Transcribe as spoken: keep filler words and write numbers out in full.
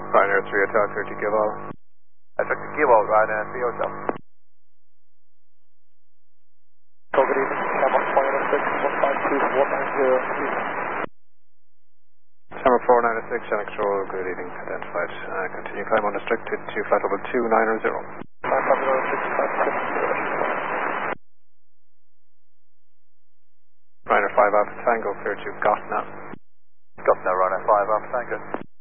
Ryanair three Hotel, clear to Gilwell. I took the Gilwell, Ryanair three Hotel. So good evening, Camel four nine six, one five two, one nine zero, Camera four nine six, Alex Roll, good evening, identified. Uh, continue climb unrestricted to flight level two nine zero. five five zero six five six zero. Ryanair five Alpha Tango, clear to Gotna. Gotna, Ryanair five Alpha Tango.